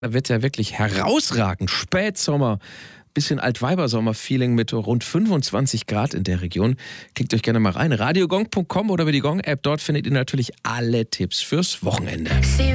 Da wird ja wirklich herausragend. Spätsommer, bisschen Altweibersommer-Feeling mit rund 25 Grad in der Region. Klickt euch gerne mal rein. radiogong.com oder über die Gong-App. Dort findet ihr natürlich alle Tipps fürs Wochenende.